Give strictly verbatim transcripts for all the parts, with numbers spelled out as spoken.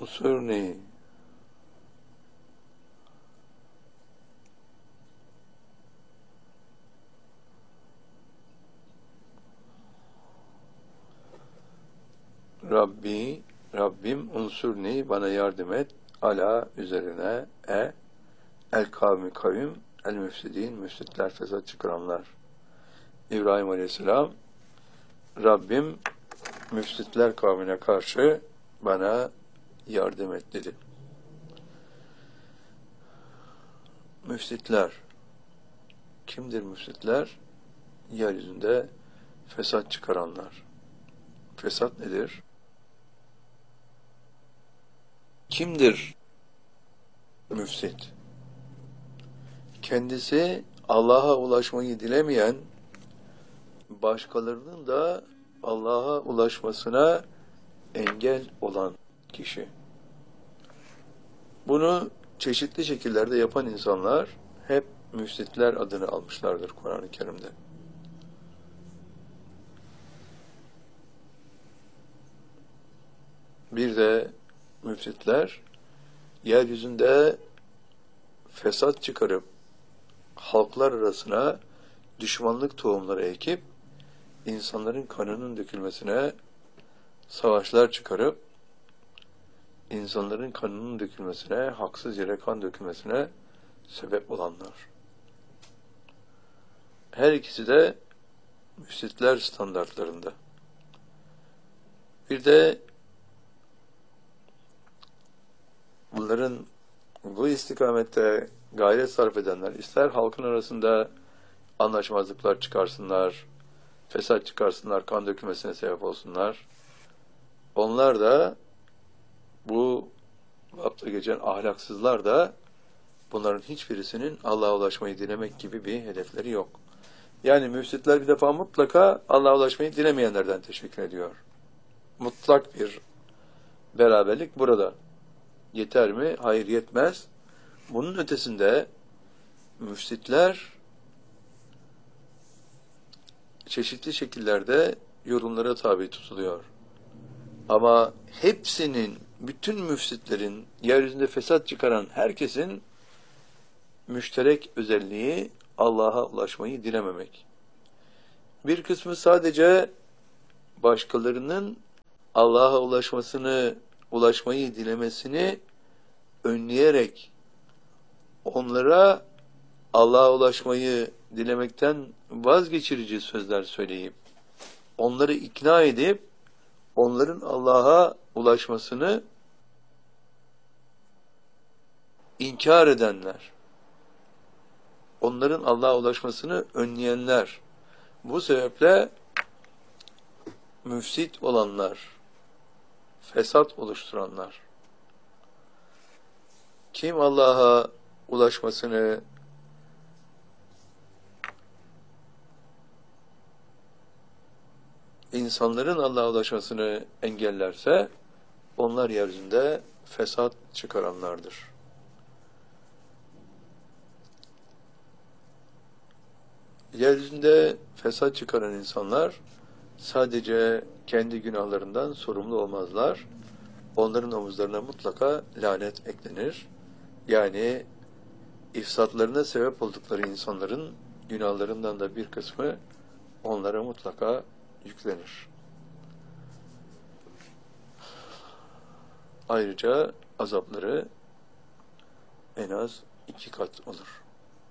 unsurni Rabbi, Rabbim unsurni, bana yardım et, ala üzerine, e, el kavmi kavim, el müfsidin, müfsitler, fesat çıkaranlar. İbrahim Aleyhisselam, Rabbim müfsitler kavmine karşı bana yardım et dedi. Müfsitler, kimdir müfsitler? Yeryüzünde fesat çıkaranlar. Fesat nedir? Kimdir müfsit? Kendisi Allah'a ulaşmayı dilemeyen, başkalarının da Allah'a ulaşmasına engel olan kişi. Bunu çeşitli şekillerde yapan insanlar hep müfsitler adını almışlardır Kur'an-ı Kerim'de. Bir de müfsitler yeryüzünde fesat çıkarıp halklar arasına düşmanlık tohumları ekip insanların kanının dökülmesine, savaşlar çıkarıp insanların kanının dökülmesine, haksız yere kan dökülmesine sebep olanlar. Her ikisi de müfsitler standartlarında. Bir de bunların bu istikamette gayret sarf edenler, ister halkın arasında anlaşmazlıklar çıkarsınlar, fesat çıkarsınlar, kan dökülmesine sebep olsunlar. Onlar da, bu bapta geçen ahlaksızlar da, bunların hiçbirisinin Allah'a ulaşmayı dilemek gibi bir hedefleri yok. Yani müfsitler bir defa mutlaka Allah'a ulaşmayı dilemeyenlerden teşekkür ediyor. Mutlak bir beraberlik burada. Yeter mi? Hayır, yetmez. Bunun ötesinde müfsitler çeşitli şekillerde yorumlara tabi tutuluyor. Ama hepsinin, bütün müfsitlerin, yeryüzünde fesat çıkaran herkesin müşterek özelliği Allah'a ulaşmayı dilememek. Bir kısmı sadece başkalarının Allah'a ulaşmasını, ulaşmayı dilemesini önleyerek onlara Allah'a ulaşmayı dilemekten vazgeçirici sözler söyleyip onları ikna edip onların Allah'a ulaşmasını inkar edenler, onların Allah'a ulaşmasını önleyenler, bu sebeple müfsit olanlar, fesat oluşturanlar. Kim Allah'a ulaşmasını insanların Allah'a ulaşmasını engellerse onlar yeryüzünde fesat çıkaranlardır. Yeryüzünde fesat çıkaran insanlar sadece kendi günahlarından sorumlu olmazlar. Onların omuzlarına mutlaka lanet eklenir. Yani ifsatlarına sebep oldukları insanların günahlarından da bir kısmı onlara mutlaka yüklenir. Ayrıca azapları en az iki kat olur.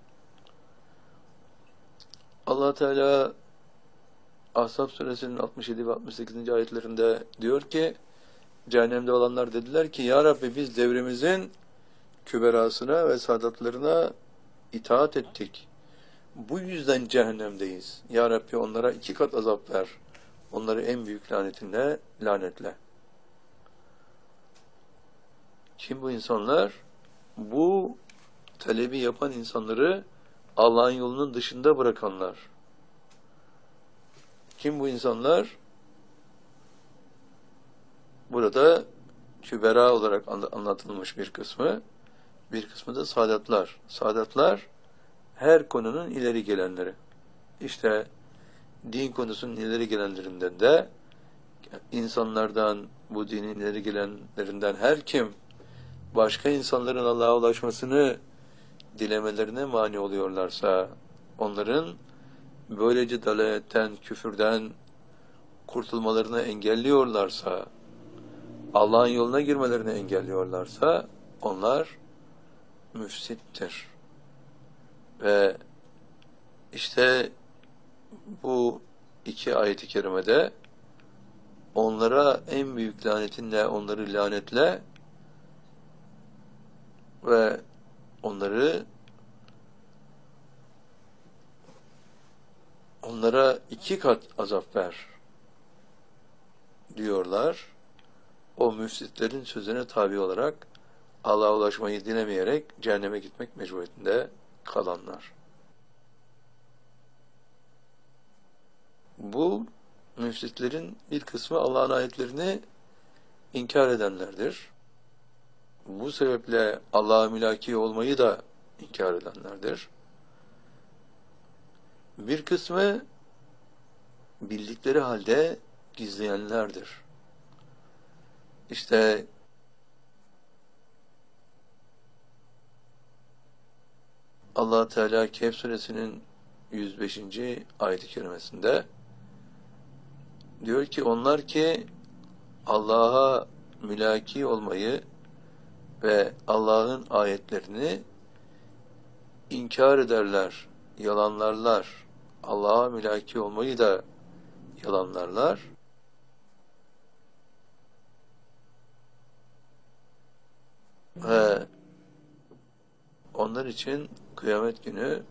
Allah Teala Ahzab suresinin altmış yedi ve altmış sekizinci ayetlerinde diyor ki, cehennemde olanlar dediler ki, Ya Rabbi biz devrimizin küberasına ve saadatlarına itaat ettik. Bu yüzden cehennemdeyiz. Ya Rabbi onlara iki kat azap ver. Onları en büyük lanetinle lanetle. Kim bu insanlar? Bu talebi yapan insanları Allah'ın yolunun dışında bırakanlar. Kim bu insanlar? Burada kübera olarak anlatılmış bir kısmı, bir kısmı da saadatlar. Saadatlar her konunun ileri gelenleri. İşte din konusunun ileri gelenlerinden de insanlardan, bu dinin ileri gelenlerinden her kim başka insanların Allah'a ulaşmasını dilemelerine mani oluyorlarsa, onların böylece dalaletten, küfürden kurtulmalarını engelliyorlarsa, Allah'ın yoluna girmelerini engelliyorlarsa, onlar müfsittir. Ve işte bu iki ayet-i kerimede onlara en büyük lanetinle onları lanetle ve onları onlara iki kat azap ver diyorlar. O müfsitlerin sözüne tabi olarak Allah'a ulaşmayı dilemeyerek cehenneme gitmek mecburiyetinde kalanlar. Bu müfsitlerin bir kısmı Allah'ın ayetlerini inkar edenlerdir. Bu sebeple Allah'a mülaki olmayı da inkar edenlerdir. Bir kısmı bildikleri halde gizleyenlerdir. İşte Allah Teala Kehf suresinin yüz beşinci ayet-i kerimesinde diyor ki, onlar ki Allah'a mülaki olmayı ve Allah'ın ayetlerini inkar ederler, yalanlarlar, Allah'a mülaki olmayı da yalanlarlar. Ve onlar için kıyamet günü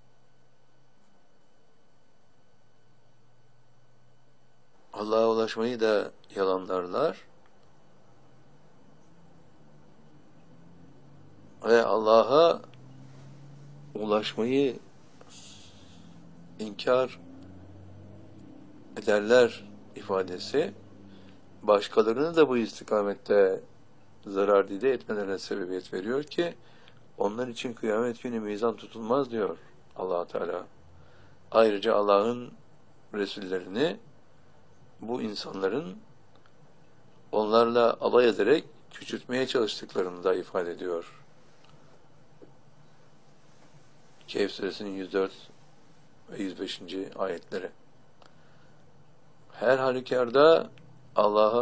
Allah'a ulaşmayı da yalanlarlar ve Allah'a ulaşmayı inkar ederler ifadesi başkalarını da bu istikamette zarar dide etmelerine sebebiyet veriyor ki onlar için kıyamet günü mizan tutulmaz diyor Allah Teala. Ayrıca Allah'ın Resullerini bu insanların onlarla alay ederek küçültmeye çalıştıklarını da ifade ediyor. Kehf suresinin yüz dört ve yüz beşinci ayetleri. Her halükarda Allah'a